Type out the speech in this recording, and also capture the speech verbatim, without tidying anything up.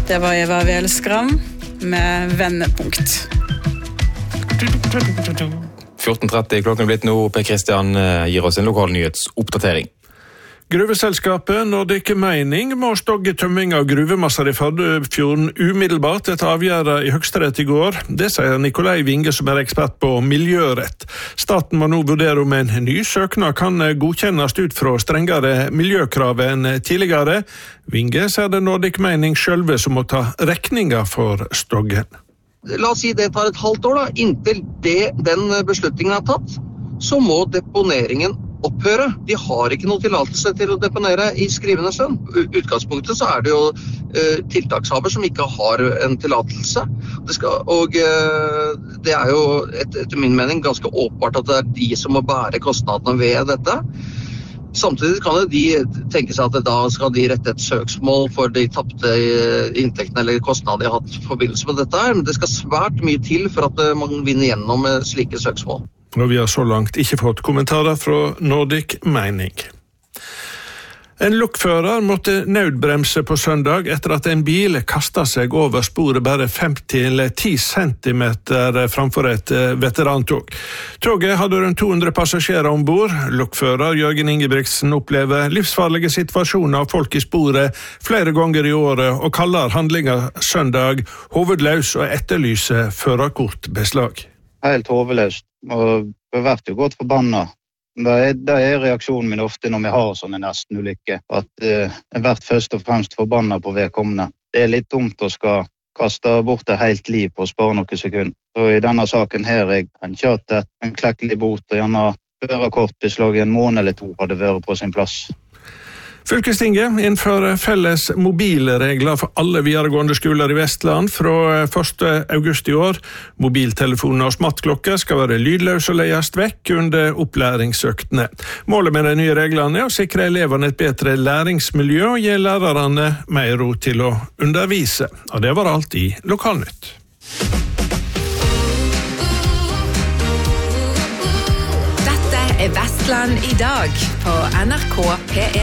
Det var Eva Wellskram med Vendepunkt. fjorten tretti klokken blitt nå. Per Kristian gir oss en lokal nyhetsoppdatering. Gruveselskapet Nordic Mining må stogge tømming av gruvemasser i Førdefjorden umiddelbart etter avgjørelsen i Høyesterett i går. Det sier Nikolai Winge, som er ekspert på miljørett. Staten må nå vurdere om en ny søknad kan godkjennes ut fra strengere miljøkrav enn tidligere. Winge sier det Nordic Mining selv som må ta regninga for stoggen. La oss si det tar et halvt år da. Inntil det, den beslutningen er tatt, så må deponeringen opphøre. De har ikke noe tillatelse til å deponere i skrivende stund. Utgangspunktet så er det jo uh, tiltakshaver som ikke har en tillatelse. Det skal, og uh, det er jo et, etter min mening ganske åpenbart at det er de som må bære kostnadene ved dette. Samtidig kan de tenke seg at da skal de rette et søksmål for de tapte inntektene eller kostnadene de har hatt i forbindelse med dette her, men det skal svært mye til for at man vinner gjennom slike søksmål. Og vi har så langt ikke fått kommentarer fra Nordic Mining. En lokfører måtte nødbremse på søndag etter at en bil kastet seg over sporet bare femti eller ti centimeter framfor et veterantog. Toget hadde rundt to hundre passasjerer ombord. Lokfører Jørgen Ingebrigtsen opplever livsfarlige situasjoner av folk i sporet flere ganger i året og kaller handlingen søndag hovedløs og etterlyser førerkortbeslag. Helt hovedløst, og jeg har jo godt forbannet. Det er, det er reaksjonen min ofte når vi har sånne nestenulykker, at eh, jeg har først og fremst forbannet på vedkommende. Det er litt dumt å skal kaste bort et helt liv på å spare noen sekunder. Så i denne saken her, jeg kan ikke hatt en klekkelig bot, og gjerne førerkortbeslag i en måned eller to hadde vært på sin plass. Fylkestinget innfører felles mobilregler for alle videregående skoler i Vestland fra første august i år. Mobiltelefoner og smartklokker skal være lydløse og leies vekk under opplæringsøktene. Målet med de nye reglene er å sikre elevene et bedre læringsmiljø og gi lærerne mer ro til å undervise. Og det var alt i Lokalnytt. Dette er Vestland i dag på N R K P1.